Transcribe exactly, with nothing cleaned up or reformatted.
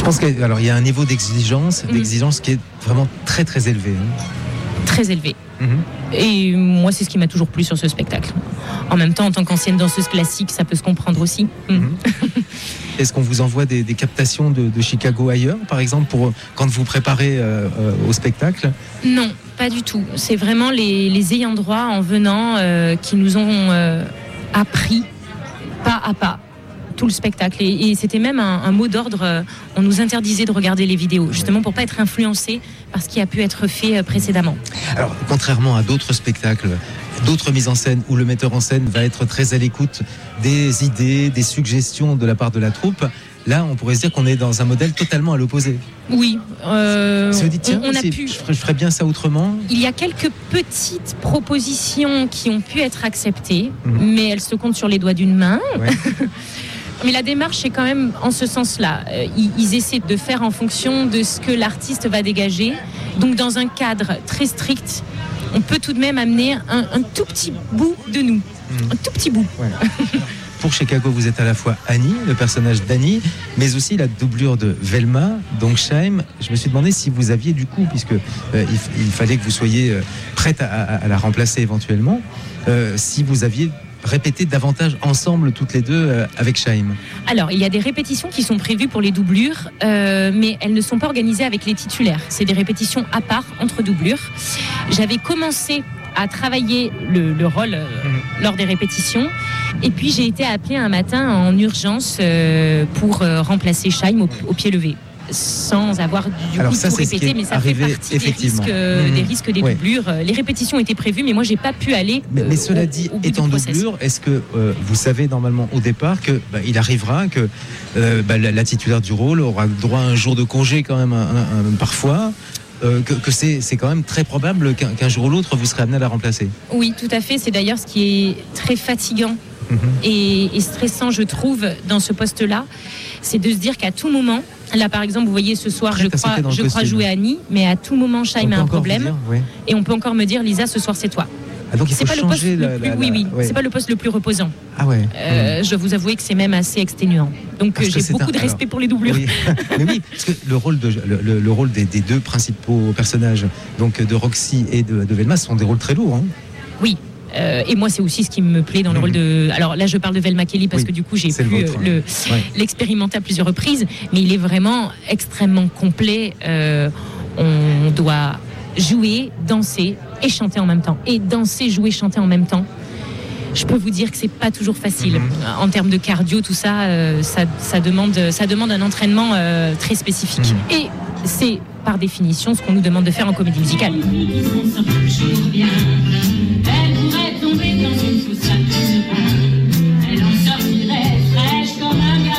pense qu'il alors, y a un niveau d'exigence, mmh. d'exigence qui est vraiment très très élevé. Hein. Très élevé. Mmh. Et moi, c'est ce qui m'a toujours plu sur ce spectacle. En même temps, en tant qu'ancienne danseuse classique, ça peut se comprendre aussi. Mmh. Mmh. Est-ce qu'on vous envoie des, des captations de, de Chicago ailleurs, par exemple, pour quand vous préparez euh, euh, au spectacle ? Non, pas du tout. C'est vraiment les, les ayants droit en venant euh, qui nous ont euh, appris pas à pas tout le spectacle. Et, et c'était même un, un mot d'ordre. Euh, on nous interdisait de regarder les vidéos, justement pour pas être influencé par ce qui a pu être fait euh, précédemment. Alors, contrairement à d'autres spectacles, d'autres mises en scène où le metteur en scène va être très à l'écoute des idées, des suggestions de la part de la troupe, là, on pourrait se dire qu'on est dans un modèle totalement à l'opposé. Oui. Euh, vous dites, tiens, on, on a pu... je, ferais, je ferais bien ça autrement. Il y a quelques petites propositions qui ont pu être acceptées, mmh. mais elles se comptent sur les doigts d'une main. Ouais. Mais la démarche est quand même en ce sens-là. Ils, ils essaient de faire en fonction de ce que l'artiste va dégager. Donc, dans un cadre très strict, on peut tout de même amener un, un tout petit bout de nous. Mmh. Un tout petit bout. Ouais. Pour Chicago, vous êtes à la fois Annie, le personnage d'Annie, mais aussi la doublure de Velma, donc Chaim. Je me suis demandé si vous aviez du coup, puisque euh, il, il fallait que vous soyez euh, prête à, à, à la remplacer éventuellement, euh, si vous aviez répété davantage ensemble toutes les deux euh, avec Chaim. Alors, il y a des répétitions qui sont prévues pour les doublures, euh, mais elles ne sont pas organisées avec les titulaires. C'est des répétitions à part entre doublures. J'avais commencé à travailler le, le rôle euh, mmh. lors des répétitions. Et puis, j'ai été appelée un matin en urgence euh, pour euh, remplacer Chaim au, au pied levé. Sans avoir du Alors coup ça, tout répété, mais ça fait partie des risques, euh, mmh. des risques des ouais. doublures. Les répétitions étaient prévues, mais moi j'ai pas pu aller. Mais, euh, mais cela au, dit, au étant doublure, est-ce que euh, vous savez normalement au départ que bah, il arrivera que euh, bah, la, la titulaire du rôle aura droit à un jour de congé quand même, un, un, un, parfois. Euh, que, que c'est, c'est quand même très probable qu'un, qu'un jour ou l'autre vous serez amené à la remplacer. Oui, tout à fait. C'est d'ailleurs ce qui est très fatigant mmh. et, et stressant, je trouve, dans ce poste-là. C'est de se dire qu'à tout moment, là par exemple, vous voyez ce soir, je crois, je crois jouer Annie, mais à tout moment, Chaim a un problème. Dire, oui. Et on peut encore me dire, Lisa, ce soir c'est toi. Ah, donc il faut c'est pas changer le poste la, le plus, la, la, oui, oui, ouais. c'est pas le poste le plus reposant. Ah ouais. Euh, mmh. Je vous avouer que c'est même assez exténuant. Donc parce j'ai beaucoup un... de respect Alors, pour les doublures. Oui. Mais oui, parce que le rôle, de, le, le, le rôle des, des deux principaux personnages, donc de Roxy et de, de Velma, sont des rôles très lourds. Hein. Oui. Euh, et moi, c'est aussi ce qui me plaît dans le mmh. rôle de... Alors là, je parle de Velma Kelly parce oui, que du coup, j'ai pu le le, ouais. l'expérimenter à plusieurs reprises. Mais il est vraiment extrêmement complet. Euh, on doit jouer, danser et chanter en même temps. Et danser, jouer, chanter en même temps. Je peux vous dire que c'est pas toujours facile. Mmh. En termes de cardio, tout ça, euh, ça, ça, demande, ça demande un entraînement euh, très spécifique. Mmh. Et c'est, par définition, ce qu'on nous demande de faire en comédie musicale.